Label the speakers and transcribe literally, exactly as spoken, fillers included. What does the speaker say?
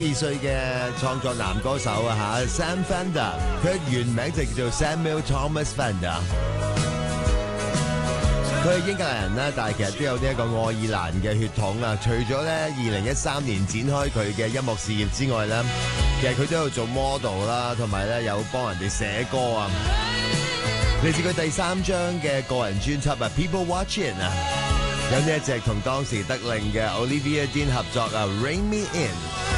Speaker 1: 二歲嘅創作男歌手啊嚇 Sam Fender，佢原名就叫做 Samuel Thomas Fender。佢係英格蘭人啦，但係其實都有呢一個愛爾蘭嘅血統啊。除咗咧二零一三年展開佢嘅音樂事業之外咧，其實佢都有做 model 啦，同埋咧有幫人哋寫歌啊。嚟自佢第三張嘅個人專輯啊 ，People Watching 啊，有呢一隻同當時得令嘅 Olivia Dean 合作啊，Ring Me In。